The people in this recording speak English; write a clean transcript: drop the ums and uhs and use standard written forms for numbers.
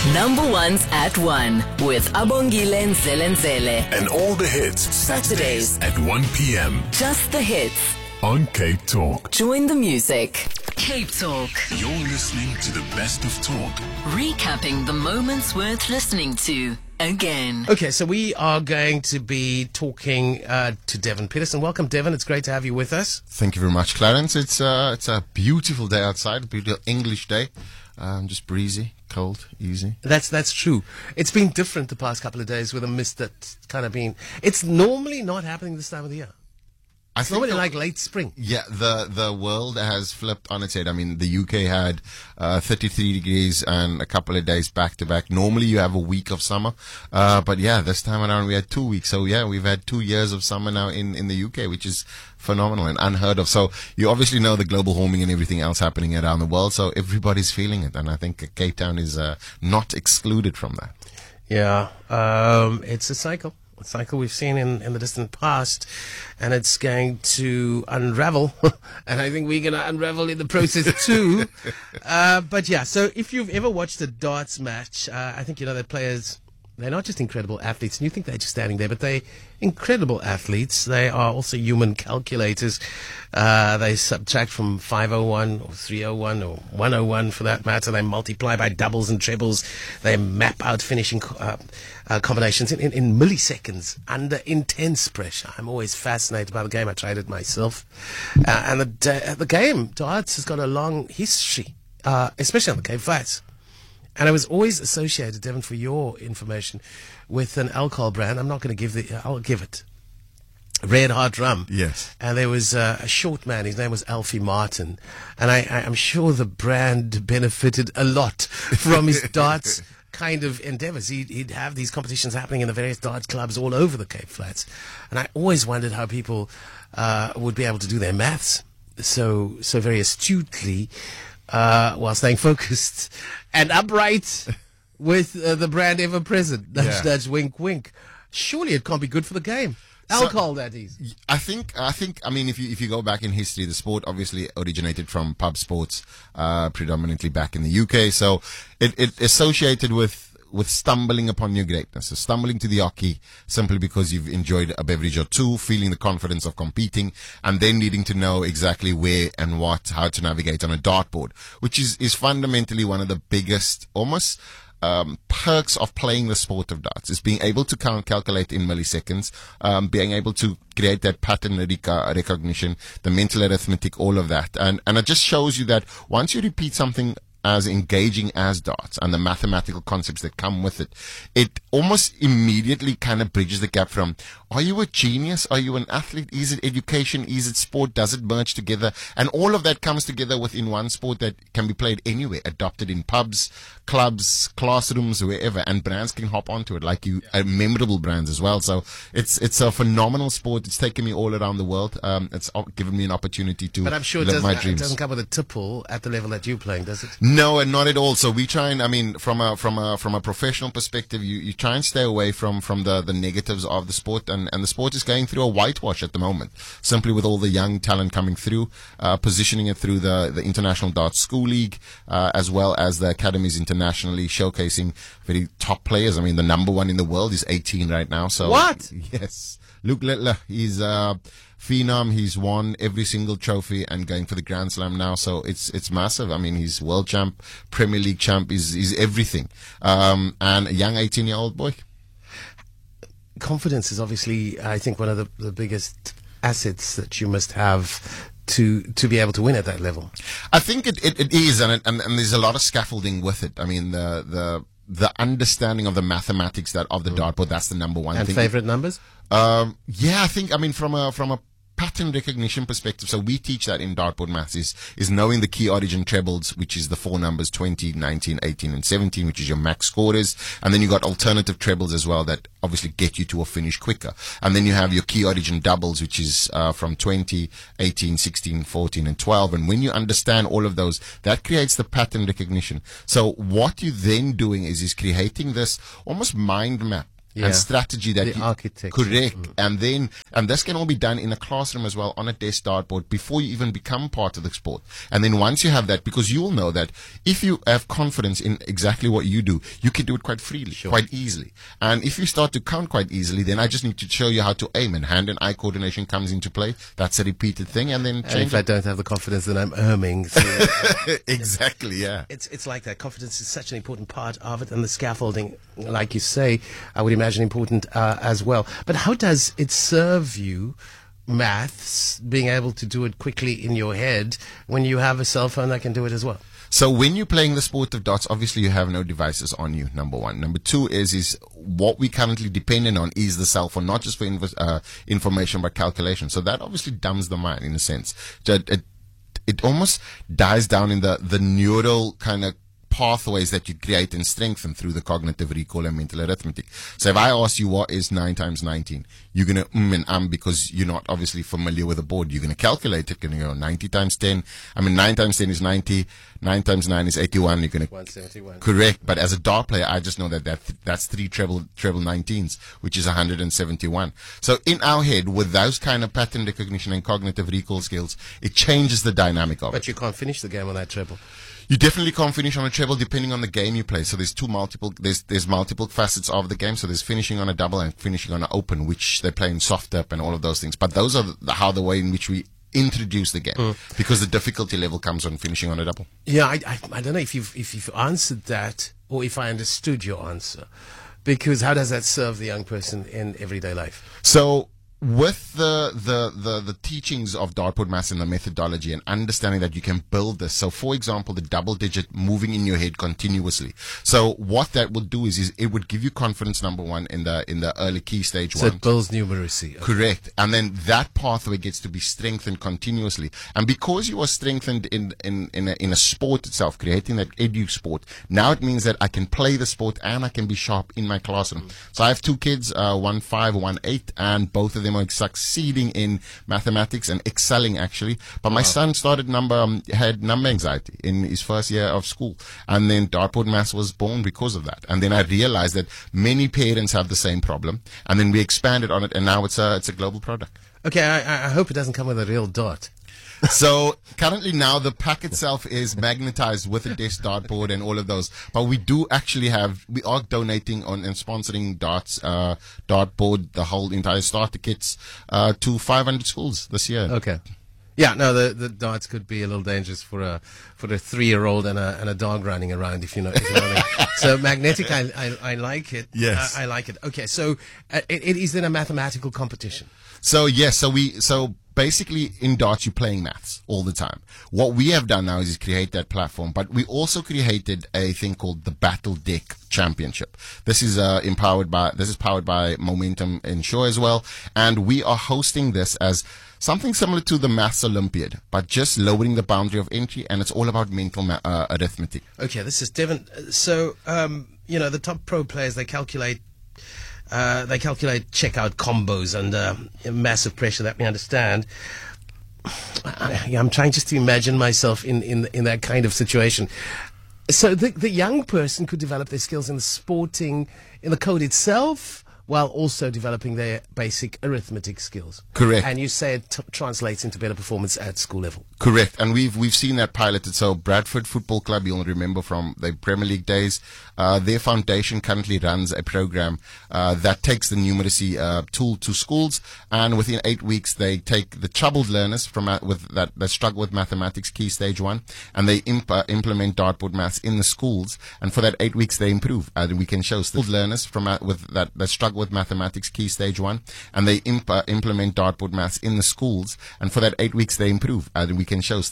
Number ones at 1 with Abongile Nzelenzele. And all the hits Saturdays at 1 p.m. Just the hits. on Cape Talk. Join the music. Cape Talk. You're listening to the best of talk. Recapping the moments worth listening to again. Okay, so we are going to be talking to Devin Peterson. Welcome, Devin. It's great to have you with us. Thank you very much, Clarence. It's a beautiful day outside, a beautiful English day. Just breezy, cold, easy. That's true. It's been different the past couple of days with a mist that's kind of been... It's normally not happening this time of the year. It's normally like late spring. Yeah, the world has flipped on its head. I mean, the UK had 33 degrees and a couple of days back to back. Normally you have a week of summer. But yeah, this time around we had 2 weeks. So yeah, we've had 2 years of summer now in the UK, which is phenomenal and unheard of. So you obviously know the global warming and everything else happening around the world. So everybody's feeling it. And I think Cape Town is not excluded from that. Yeah, it's a cycle. A cycle we've seen in the distant past, and it's going to unravel, and I think we're going to unravel in the process too. But yeah, so if you've ever watched a darts match, I think you know that players, they're not just incredible athletes, and you think they're just standing there, but they're incredible athletes. They are also human calculators. They subtract from 501 or 301 or 101 for that matter. They multiply by doubles and trebles. They map out finishing combinations in milliseconds under intense pressure. I'm always fascinated by the game. I tried it myself. And the game, darts, has got a long history, especially on the Cape Flats. And I was always associated, Devin, for your information, with an alcohol brand. I'm not going to give I'll give it. Red Heart Rum. Yes. And there was a short man, his name was Alfie Martin. And I'm sure the brand benefited a lot from his darts kind of endeavors. He'd have these competitions happening in the various darts clubs all over the Cape Flats. And I always wondered how people would be able to do their maths so very astutely while staying focused and upright with the brand ever present. That's wink, wink. Surely it can't be good for the game. Alcohol, that is. I think. I mean, if you go back in history, the sport obviously originated from pub sports, predominantly back in the UK. So it associated with stumbling upon your greatness, so stumbling to the hockey simply because you've enjoyed a beverage or two, feeling the confidence of competing, and then needing to know exactly where and how to navigate on a dartboard, which is fundamentally one of the biggest, almost perks of playing the sport of darts, is being able to calculate in milliseconds, being able to create that pattern recognition, the mental arithmetic, all of that. And it just shows you that once you repeat something as engaging as darts and the mathematical concepts that come with it, it almost immediately kind of bridges the gap from, are you a genius? Are you an athlete? Is it education? Is it sport? Does it merge together? And all of that comes together within one sport that can be played anywhere, adopted in pubs, clubs, classrooms, wherever, and brands can hop onto it, like memorable brands as well. So it's a phenomenal sport. It's taken me all around the world. It's given me an opportunity to But I'm sure live my dreams. It doesn't come with a tipple at the level that you're playing, does it? No, and not at all. So we try and, I mean, from a professional perspective, you try and stay away from the negatives of the sport, and the sport is going through a whitewash at the moment, simply with all the young talent coming through, positioning it through the International Darts School League, as well as the academies internationally, showcasing very top players. I mean, the number one in the world is 18 right now. So what? Yes, Luke Littler, he's phenom. He's won every single trophy and going for the Grand Slam now. So it's massive. I mean, he's world champ, Premier League champ. He's everything. And a young 18-year-old boy. Confidence is obviously, I think, one of the biggest assets that you must have to be able to win at that level. I think it is, and there's a lot of scaffolding with it. I mean, the understanding of the mathematics of the dartboard, that's the number one thing. And favorite numbers? Yeah, I think, I mean, from a pattern recognition perspective, so we teach that in dartboard maths, is knowing the key origin trebles, which is the four numbers 20, 19, 18 and 17, which is your max scorers, and then you got alternative trebles as well that obviously get you to a finish quicker, and then you have your key origin doubles, which is from 20, 18, 16, 14 and 12, and when you understand all of those, that creates the pattern recognition. So what you're then doing is creating this almost mind map Yeah. and strategy that The architecture. correct. And this can all be done in a classroom as well, on a desk dartboard, before you even become part of the sport. And then once you have that, because you will know that if you have confidence in exactly what you do, you can do it quite freely, quite easily. And if you start to count quite easily, then I just need to show you how to aim, and hand and eye coordination comes into play. That's a repeated thing, and then And change if I don't have the confidence, then I'm erming. So, exactly, yeah. it's like that. Confidence is such an important part of it, and the scaffolding, like you say, I would imagine important as well. But how does it serve you, maths, being able to do it quickly in your head, when you have a cell phone that can do it as well? So when you're playing the sport of darts, obviously you have no devices on you, number one. Number two is what we currently dependent on is the cell phone, not just for information, but calculation. So that obviously dumbs the mind in a sense. It almost dies down in the neural kind of pathways that you create and strengthen through the cognitive recall and mental arithmetic. So if I ask you what is 9 times 19, you're going to because you're not obviously familiar with the board. You're going to calculate it. You're going to go 90 times 10. 9 times 10 is 90. 9 times 9 is 81. You're going to 171. correct. But as a dart player, I just know that's 3 treble 19s, which is 171. So in our head, with those kind of pattern recognition and cognitive recall skills, it changes the dynamic of it. But you can't finish the game on that treble. You definitely can't finish on a treble depending on the game you play. So there's multiple facets of the game. So there's finishing on a double and finishing on an open, which they play in soft up and all of those things. But those are the way in which we introduce the game, because the difficulty level comes on finishing on a double. Yeah, I don't know if you've answered that, or if I understood your answer, because how does that serve the young person in everyday life? So with the teachings of dartboard maths and the methodology, and understanding that you can build this. So for example, the double digit moving in your head continuously. So what that would do is it would give you confidence, number one, in the early key stage So one. it builds numeracy. Okay. Correct. And then that pathway gets to be strengthened continuously. And because you are strengthened in a sport itself, creating that edu sport, now it means that I can play the sport and I can be sharp in my classroom. So I have 2 kids, 1 5, 1 8, and both of them are succeeding in mathematics and excelling actually. But my son had number anxiety in his first year of school, and then dartboard maths was born because of that. And then I realized that many parents have the same problem, and then we expanded on it, and now it's a global product. Okay, I hope it doesn't come with a real dot. So currently now the pack itself is magnetized with a desk dartboard and all of those. But we are donating and sponsoring dartboard, the whole entire starter kits, to 500 schools this year. Okay. Yeah, no, the darts could be a little dangerous for a 3-year-old and a dog running around, if you know what I mean. So magnetic, I like it. Yes. I like it. Okay, so it is then a mathematical competition. So yes, so basically in darts you're playing maths all the time. What we have done now is create that platform, but we also created a thing called the Battle Deck Championship. This is powered by Momentum Insure as well, and we are hosting this as something similar to the Maths Olympiad, but just lowering the boundary of entry, and it's all about mental arithmetic. Okay, this is Devin. So the top pro players, they calculate checkout combos under massive pressure. That we understand. I'm trying just to imagine myself in that kind of situation. So the young person could develop their skills in the code itself, while also developing their basic arithmetic skills. Correct. And you say it translates into better performance at school level. Correct. And we've seen that piloted. So Bradford Football Club, you'll remember from the Premier League days, their foundation currently runs a program that takes the numeracy tool to schools, and within 8 weeks they take the troubled learners that struggle with mathematics key stage 1, and they implement dartboard maths in the schools, and for that 8 weeks they improve. And we can show learners that struggle with mathematics key stage 1, and they implement dartboard maths in the schools, and for that 8 weeks they improve. And we can show